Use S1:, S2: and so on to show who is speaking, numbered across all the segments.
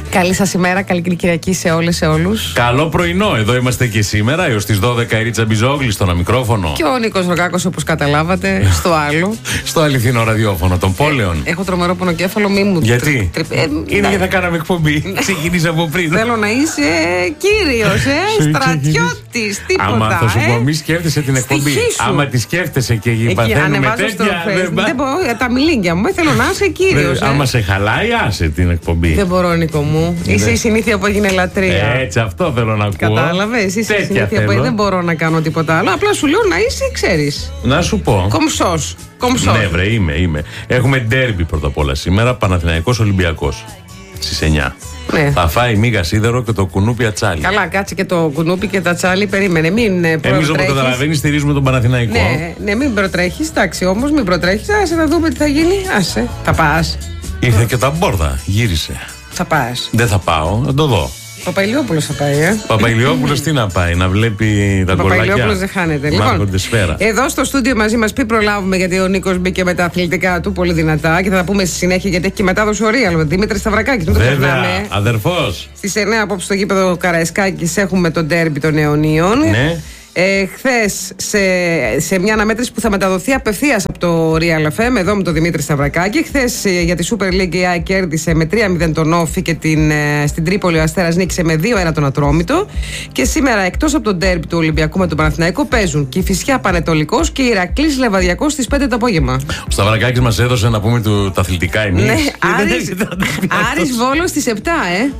S1: Καλή σας ημέρα, καλή Κυριακή σε όλες, σε όλους.
S2: Καλό πρωινό, εδώ είμαστε και σήμερα έως τις 12 η Ρίτσα Μπιζόγλη στο μικρόφωνο.
S1: Και ο Νίκος Ρογκάκος, όπως καταλάβατε, στο άλλο.
S2: Στο αληθινό ραδιόφωνο των πόλεων.
S1: Έχω τρομερό πονοκέφαλο, μη μου.
S2: Γιατί? Είναι γιατί θα κάναμε εκπομπή. Ξεκινήσε από πριν.
S1: Θέλω να είσαι κύριος, στρατιώτης, τίποτα.
S2: Άμα θα σου πω, μη σκέφτεσαι την εκπομπή. Άμα τη σκέφτεσαι και παθαίνουμε τέτοια.
S1: Δεν μπορώ, τα μιλίνγκια μου. Θέλω να είσαι κύριος.
S2: Άμα σε χαλάει, άσε την εκπομπή.
S1: Δεν μπορώ, Νίκο μου. Είσαι η συνήθεια που έγινε λατρεία.
S2: Έτσι, αυτό θέλω να ακούω.
S1: Κατάλαβες, είσαι η συνήθεια που δεν μπορώ να κάνω τίποτα άλλο. Απλά σου λέω να είσαι, ξέρεις.
S2: Να σου πω.
S1: Κομψός.
S2: Ναι, βρε, είμαι. Έχουμε ντέρμπι πρώτα απ' όλα σήμερα. Παναθηναϊκός Ολυμπιακός. Στις 9.
S1: Ναι.
S2: Θα φάει μίγα σίδερο και το κουνούπι ατσάλι.
S1: Καλά, κάτσε και το κουνούπι και τα τσάλι. Περίμενε, μην προτρέχεις.
S2: Εμείς όπως καταλαβαίνεις στηρίζουμε τον Παναθηναϊκό.
S1: Ναι, μην προτρέχεις. Εντάξει, όμως μην προτρέχεις. Άσε να δούμε τι θα γίνει. Άσε. Θα πας.
S2: Ήρθε και τα μπόρδα, γύρισε.
S1: Θα πας.
S2: Δεν θα πάω, να το δω.
S1: Παπαϊλιόπουλος θα πάει,
S2: Παπαϊλιόπουλος τι να πάει, να βλέπει τα γκολάκια.
S1: Παπαϊλιόπουλος δεν χάνεται. Λοιπόν, εδώ στο στούντιο μαζί μας, πριν προλάβουμε, γιατί ο Νίκος μπήκε με τα αθλητικά του πολύ δυνατά και θα τα πούμε στη συνέχεια, γιατί έχει και μετάδοση ο Real. Δημήτρη Σταυρακάκης, μην το ξεχνάμε.
S2: Αδερφός.
S1: Στις 9 απόψε στο γήπεδο Καραϊσκάκης έχουμε τον ντέρμπι των Αιωνίων.
S2: Ναι.
S1: Χθες σε μια αναμέτρηση που θα μεταδοθεί απευθείας από το Real FM, εδώ με τον Δημήτρη Σταυρακάκη. Χθες για τη Super League η ΑΕΚ κέρδισε με 3-0 τον Όφη και στην Τρίπολη ο Αστέρας νίκησε με 2-1 τον Ατρόμητο. Και σήμερα, εκτός από τον ντέρμπι του Ολυμπιακού με τον Παναθηναϊκό, παίζουν Κηφισιά Πανετολικός και Ηρακλής Λεβαδιακός στις 5 το απόγευμα.
S2: Ο Σταυρακάκης μας έδωσε να πούμε τα αθλητικά εμείς.
S1: Ναι, Άρης Βόλος στις 7,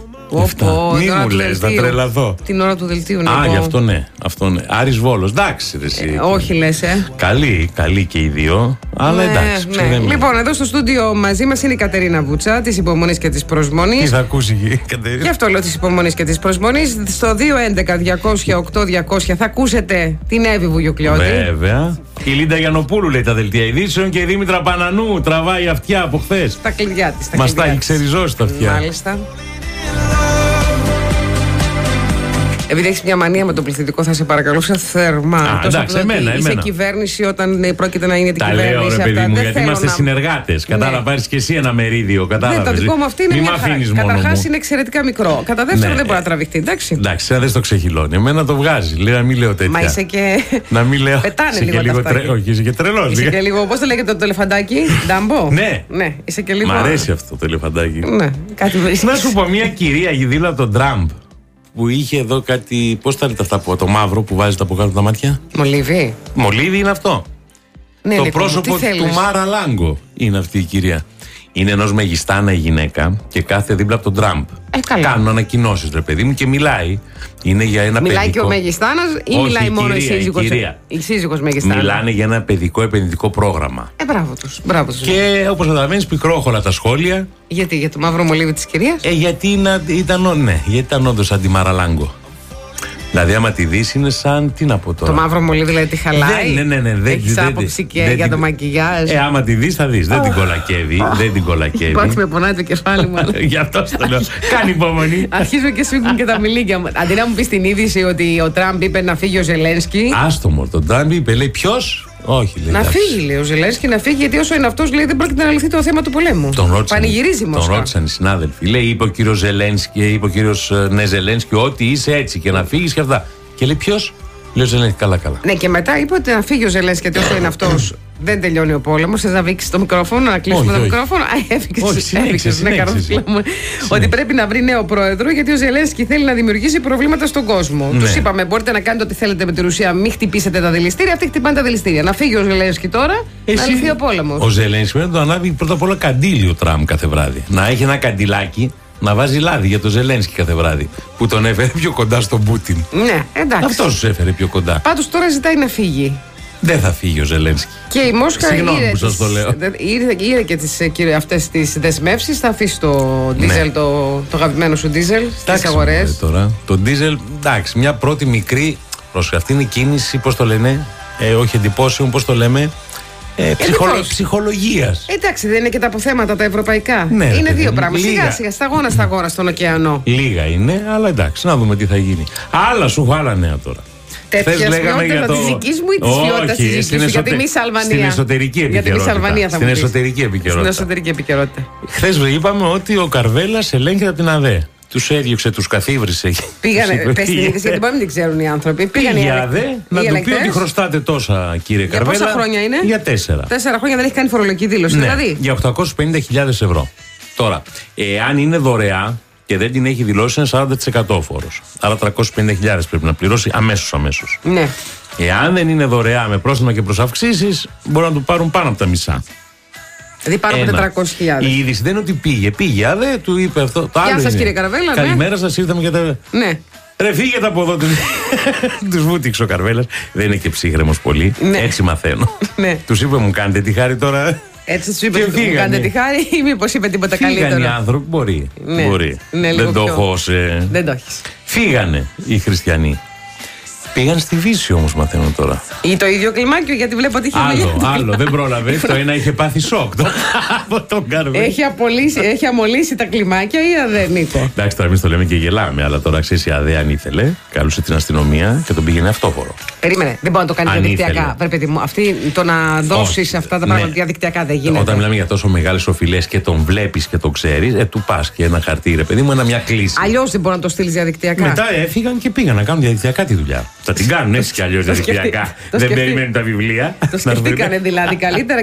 S2: Μη μου λες, θα τρελαθώ.
S1: Την ώρα του δελτίου, ναι.
S2: Γι' αυτό ναι. Άρης Βόλος, εντάξει.
S1: Όχι λες,
S2: Καλή και οι δύο, αλλά εντάξει.
S1: Λοιπόν, εδώ στο στούντιο μαζί μας είναι η Κατερίνα Βούτσα, της υπομονής και της προσμονής.
S2: Τι θα ακούσει η Κατερίνα?
S1: Γι' αυτό λέω της υπομονής και της προσμονής. Στο 211-200-8200 θα ακούσετε την Εύη Βουγιουκλιώτη.
S2: Βέβαια. Η Λίντα Γιαννοπούλου λέει τα δελτία ειδήσεων και η Δήμητρα Πανανού τραβάει αυτιά από χθες.
S1: Τα κλειδιά της.
S2: Μας τα έχει ξεριζώσει τα αυτιά.
S1: Μάλιστα. Επειδή έχεις μια μανία με το πληθυντικό, θα σε παρακαλούσα θερμά.
S2: Εντάξει, εμένα.
S1: Είσαι κυβέρνηση όταν πρόκειται να είναι την
S2: τα
S1: κυβέρνηση.
S2: Λέω, ρε παιδί μου, γιατί είμαστε
S1: να...
S2: συνεργάτες. Κατάλαβα, πάρεις και εσύ ένα μερίδιο. Κατάλαβες.
S1: Ναι, το δικό μου αυτό είναι μια χαρά. Καταρχάς είναι εξαιρετικά μικρό. Κατά δεύτερον, δεν μπορεί να τραβηχτεί, εντάξει.
S2: Εντάξει, δεν το ξεχυλώνει. Εμένα το βγάζει. Λέει να μην λέω τέτοια.
S1: Μα είσαι και.
S2: Να μην λέω.
S1: Πετάνε λίγο τα
S2: όχι, είσαι και τρελός.
S1: Είσαι και λίγο. Πώς το λέγεται το ελεφαντάκι, Ντάμπο.
S2: Ναι,
S1: είσαι και λίγο.
S2: Μ' αρέσει αυτό το ελεφαντάκι.
S1: Ναι, κάτι βρίσκει.
S2: Να σου πω, μια κυρία γιδίλα από τον Τραμπ. Που είχε εδώ κάτι. Πώς τα λέτε αυτά το μαύρο που βάζετε από κάτω τα μάτια?
S1: Μολύβι.
S2: Μολύβι είναι αυτό.
S1: Ναι,
S2: το πρόσωπο του Μάρα Λάγκο είναι αυτή η κυρία. Είναι ενός μεγιστάνα η γυναίκα και κάθε δίπλα από τον Τραμπ. Κάνουν ανακοινώσεις, ρε παιδί μου, και μιλάει. Είναι για ένα
S1: μιλάει
S2: παιδικό...
S1: και ο μεγιστάνας ή
S2: όχι,
S1: μιλάει μόνο η σύζυγος μεγιστάνα?
S2: Μιλάνε για ένα παιδικό επενδυτικό πρόγραμμα.
S1: Μπράβο τους.
S2: Και όπως καταλαβαίνεις, πικρόχολα τα σχόλια.
S1: Γιατί, για το μαύρο μολύβι της κυρίας?
S2: Γιατί ήταν όντως αντιμαραλάγκο. Δηλαδή, άμα τη δεις, είναι σαν. Τι να πω τώρα.
S1: Το μαύρο μολύβι, δηλαδή, τη χαλάει.
S2: Ναι.
S1: Έχεις άποψη και για το μακιγιάζ.
S2: Άμα τη δεις, θα δεις. Δεν την κολακεύει.
S1: Πώς με πονάει το κεφάλι μου.
S2: Γι' αυτό το λέω. Κάνει υπομονή.
S1: Αρχίζουμε και σφίγγουν και τα μιλίκια μου. Αντί να μου πει την είδηση ότι ο Τραμπ είπε να φύγει ο Ζελένσκι.
S2: Άστο μωρ, τον Τραμπ είπε, λέει ποιος? Όχι, λέει.
S1: Να φύγει, λέει ο Ζελένσκι, να φύγει, γιατί όσο είναι αυτός, λέει, δεν πρόκειται να λυθεί το θέμα του πολέμου. Πανηγυρίζει μόνο.
S2: Τον ρώτησαν οι συνάδελφοι. Λέει, είπε ο κύριος Ζελένσκι, είπε ο κύριος Ζελένσκι, ότι είσαι έτσι και να φύγεις και αυτά. Και λέει, ποιος? Λέει ο Ζελένσκι, καλά.
S1: Ναι, και μετά είπε ότι να φύγει ο Ζελένσκι, γιατί όσο είναι αυτός, δεν τελειώνει ο πόλεμος. Θες να βήξεις το μικρόφωνο, να κλείσουμε το μικρόφωνο? Έφυξες, ναι, καρόφυλλα μου. Ότι πρέπει να βρει νέο πρόεδρο, γιατί ο Ζελένσκι θέλει να δημιουργήσει προβλήματα στον κόσμο. Τους είπαμε, μπορείτε να κάνετε ό,τι θέλετε με τη Ρουσία, μην χτυπήσετε τα δηληστήρια. Αυτοί χτυπάνε τα δηληστήρια. Να φύγει ο Ζελένσκι τώρα, να λυθεί ο πόλεμος.
S2: Ο Ζελένσκι πρέπει να το ανάβει πρώτα απ' όλα καντήλι ο Τραμπ κάθε βράδυ. Να έχει ένα καντιλάκι. Να βάζει λάδι για τον Ζελένσκι κάθε βράδυ. Που τον έφερε πιο κοντά στον Πούτιν.
S1: Ναι, εντάξει.
S2: Αυτός του έφερε πιο κοντά.
S1: Πάντως τώρα ζητάει να φύγει.
S2: Δεν θα φύγει ο Ζελένσκι.
S1: Και η Μόσχα
S2: είδε
S1: και αυτές τις δεσμεύσεις. Θα αφήσει το ντίζελ, το αγαπημένο σου ντίζελ στις αγορές.
S2: Τώρα. Το ντίζελ, εντάξει, μια πρώτη μικρή. Πρόσεχε, αυτή είναι η κίνηση, πώς το λένε, όχι εντυπώσεων, πώς το λέμε. Ψυχολογίας.
S1: Εντάξει, δεν είναι και τα αποθέματα τα ευρωπαϊκά.
S2: Ναι,
S1: είναι δύο πράγματα. Σιγά-σιγά, σταγόνα στον ωκεανό.
S2: Λίγα είναι, αλλά εντάξει, να δούμε τι θα γίνει. Άλλα σου, άλλα νέα τώρα.
S1: Τέτοιες ποιότητες της δικής μου ή της ποιότητας της δικής σου? Γιατί εμείς Αλβανία.
S2: Στην εσωτερική επικαιρότητα.
S1: Στην εσωτερική επικαιρότητα.
S2: Χθες είπαμε ότι ο Καρβέλας ελέγχεται από την ΑΔΕ. Τους έδιωξε, τους καθίβρισε.
S1: Πήγανε, πες την είδηση, γιατί μπορεί να μην την ξέρουν οι άνθρωποι.
S2: Πήγανε να του πει ότι χρωστάτε τόσα, κύριε Καρβέλα.
S1: Για πόσα χρόνια είναι?
S2: Για 4.
S1: 4 χρόνια δεν έχει κάνει φορολογική δήλωση,
S2: ναι,
S1: δηλαδή.
S2: Για 850.000 ευρώ. Τώρα, εάν είναι δωρεά και δεν την έχει δηλώσει, είναι 40% φόρος. Άρα 350.000 πρέπει να πληρώσει αμέσως.
S1: Ναι.
S2: Εάν δεν είναι δωρεά με πρόστιμα και προσαυξήσεις, μπορούν να του πάρουν πάνω από τα μισά.
S1: Δηλαδή πάνω από 400.000.
S2: Η είδηση δεν είναι ότι πήγε. Δεν του είπε αυτό. Το άλλο.
S1: Γεια σας, κύριε Καρβέλα.
S2: Καλημέρα σας, ήρθαμε για τα.
S1: Ναι.
S2: Ρε, φύγετε από εδώ. Τους βούτυξε ο Καρβέλας. Δεν είναι και ψύχρεμος πολύ. Ναι. Έτσι μαθαίνω. Ναι. Τους είπε, μου κάνετε τη χάρη τώρα.
S1: Έτσι τους είπε, μου κάνετε τη χάρη, ή μήπως είπε τίποτα καλύτερο?
S2: Φύγανε οι άνθρωποι, μπορεί.
S1: Ναι.
S2: Μπορεί.
S1: Ναι,
S2: δεν το έχω.
S1: Δεν το έχεις.
S2: Φύγανε οι χριστιανοί. Πήγαν στη Δύση όμως, μαθαίνω τώρα.
S1: Ή το ίδιο κλιμάκιο, γιατί βλέπω ότι είχε
S2: άλλο, δεν πρόλαβε. Το ένα είχε πάθει σοκ από τον Καρβέλα.
S1: Έχει αμολύσει τα κλιμάκια ή ΑΔΕ, Νίκο?
S2: Εντάξει, τώρα εμείς το λέμε και γελάμε, αλλά τώρα ξέρεις, η ΑΔΕ αν ήθελε, καλούσε την αστυνομία και τον πήγαινε αυτόφορο.
S1: Περίμενε, δεν μπορεί να το κάνει διαδικτυακά. Πρέπει το να δώσεις αυτά τα πράγματα διαδικτυακά δεν γίνεται.
S2: Όταν μιλάμε για τόσο μεγάλες οφειλές και τον βλέπεις και τον ξέρεις, του πας και ένα χαρτί, ρε παιδί μου, μια κλίση.
S1: Αλλιώς δεν μπορεί να το στείλει διαδικτυακά.
S2: Μετά έφυγαν και πήγαν να κάνουν διαδικτυακά τη δουλειά. Θα την κάνουν έτσι κι αλλιώς διαδικτυακά. Δεν περιμένουν τα βιβλία.
S1: Το σκεφτήκανε δηλαδή καλύτερα.